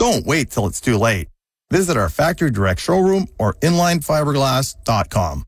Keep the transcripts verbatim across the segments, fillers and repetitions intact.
Don't wait till it's too late. Visit our factory direct showroom or inline fiberglass dot com.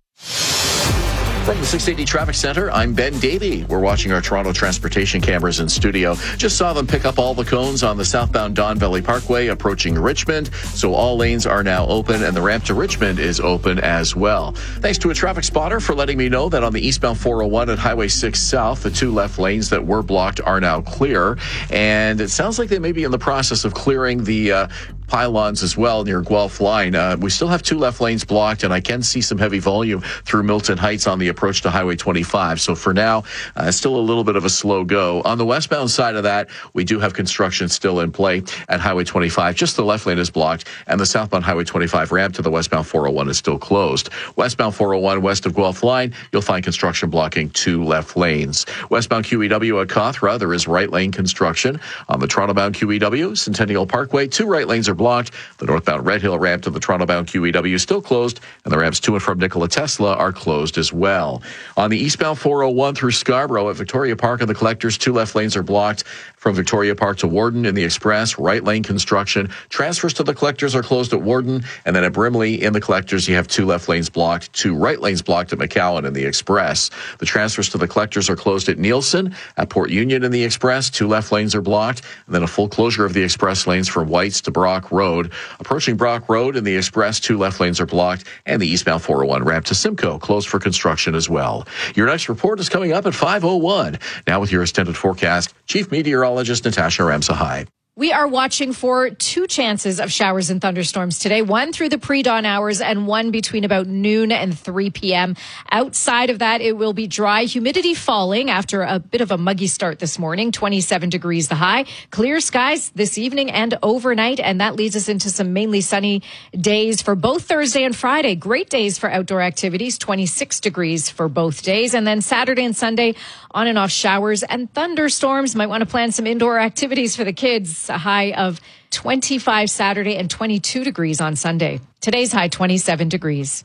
From the six eighty Traffic Center, I'm Ben Davey. We're watching our Toronto transportation cameras in studio. Just saw them pick up all the cones on the southbound Don Valley Parkway approaching Richmond. So all lanes are now open and the ramp to Richmond is open as well. Thanks to a traffic spotter for letting me know that on the eastbound four oh one at Highway six South, the two left lanes that were blocked are now clear. And it sounds like they may be in the process of clearing the uh, pylons as well near Guelph Line. Uh, we still have two left lanes blocked, and I can see some heavy volume through Milton Heights on the approach to Highway twenty-five. So for now, uh, still a little bit of a slow go. On the westbound side of that, we do have construction still in play at Highway twenty-five. Just the left lane is blocked, and the southbound Highway twenty-five ramp to the westbound four oh one is still closed. Westbound four oh one west of Guelph Line, you'll find construction blocking two left lanes. Westbound Q E W at Cawthra, there is right lane construction. On the Toronto-bound Q E W, Centennial Parkway, two right lanes are blocked. The northbound Red Hill ramp to the Toronto-bound Q E W is still closed, and the ramps to and from Nikola Tesla are closed as well. On the eastbound four oh one through Scarborough at Victoria Park and the Collectors, two left lanes are blocked. From Victoria Park to Warden in the Express, right lane construction. Transfers to the Collectors are closed at Warden, and then at Brimley in the Collectors, you have two left lanes blocked, two right lanes blocked at McCowan in the Express. The transfers to the Collectors are closed at Nielsen. At Port Union in the Express, two left lanes are blocked, and then a full closure of the Express lanes from Whites to Brock Road. Approaching Brock Road in the Express, two left lanes are blocked, and the eastbound four oh one ramp to Simcoe closed for construction as well. Your next report is coming up at five oh one. Now with your extended forecast, Chief Meteorologist Natasha Ramsahai. We are watching for two chances of showers and thunderstorms today, one through the pre-dawn hours and one between about noon and three p.m. Outside of that, it will be dry, humidity falling after a bit of a muggy start this morning, twenty-seven degrees the high. Clear skies this evening and overnight, and that leads us into some mainly sunny days for both Thursday and Friday. Great days for outdoor activities, twenty-six degrees for both days. And then Saturday and Sunday, on and off showers and thunderstorms. Might want to plan some indoor activities for the kids. A high of twenty-five Saturday and twenty-two degrees on Sunday. Today's high, twenty-seven degrees.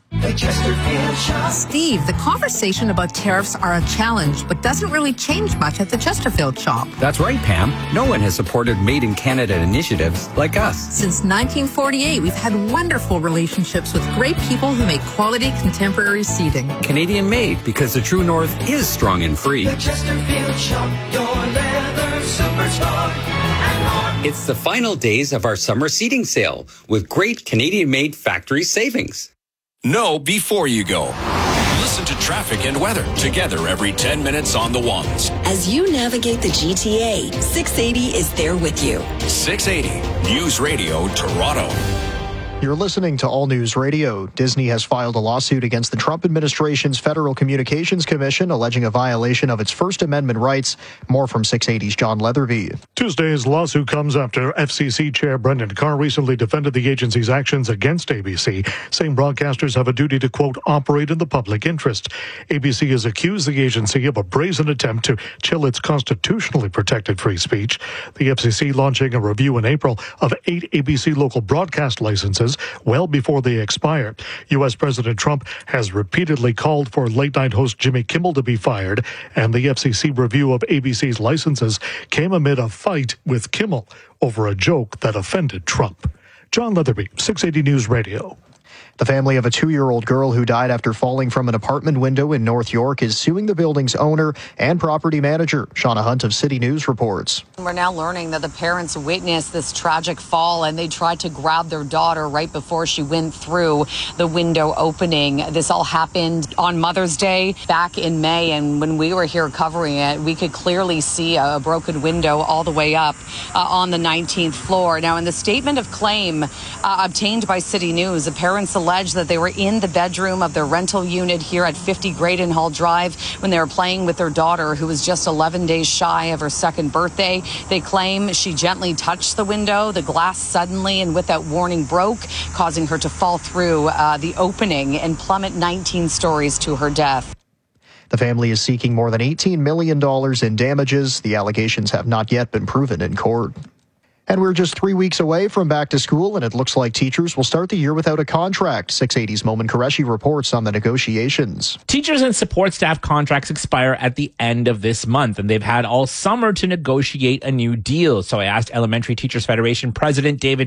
Steve, the conversation about tariffs are a challenge, but doesn't really change much at the Chesterfield shop. That's right, Pam. No one has supported Made in Canada initiatives like us. Since nineteen forty-eight, we've had wonderful relationships with great people who make quality contemporary seating. Canadian made, because the true north is strong and free. The Chesterfield shop, your leather superstar. It's the final days of our summer seating sale with great Canadian-made factory savings. Know before you go. Listen to traffic and weather together every ten minutes on the ones. As you navigate the G T A, six eighty is there with you. six eighty News Radio Toronto. You're listening to All News Radio. Disney has filed a lawsuit against the Trump administration's Federal Communications Commission, alleging a violation of its First Amendment rights. More from six eighty's John Leatherby. Tuesday's lawsuit comes after F C C Chair Brendan Carr recently defended the agency's actions against A B C, saying broadcasters have a duty to, quote, operate in the public interest. A B C has accused the agency of a brazen attempt to chill its constitutionally protected free speech. The F C C launching a review in April of eight A B C local broadcast licenses well before they expire. U S President Trump has repeatedly called for late-night host Jimmy Kimmel to be fired, and the F C C review of A B C's licenses came amid a fight with Kimmel over a joke that offended Trump. John Leatherby, six eighty News Radio. The family of a two-year-old girl who died after falling from an apartment window in North York is suing the building's owner and property manager. Shauna Hunt of City News reports. We're now learning that the parents witnessed this tragic fall and they tried to grab their daughter right before she went through the window opening. This all happened on Mother's Day back in May, and when we were here covering it, we could clearly see a broken window all the way up uh, on the nineteenth floor. Now, in the statement of claim uh, obtained by City News, the parents alleged that they were in the bedroom of their rental unit here at fifty Graydon Hall Drive when they were playing with their daughter, who was just eleven days shy of her second birthday. They claim she gently touched the window. The glass suddenly and without warning broke, causing her to fall through uh, the opening and plummet nineteen stories to her death. The family is seeking more than eighteen million dollars in damages. The allegations have not yet been proven in court. And we're just three weeks away from back to school, and it looks like teachers will start the year without a contract. six eighty's Momin Qureshi reports on the negotiations. Teachers and support staff contracts expire at the end of this month, and they've had all summer to negotiate a new deal. So I asked Elementary Teachers Federation President David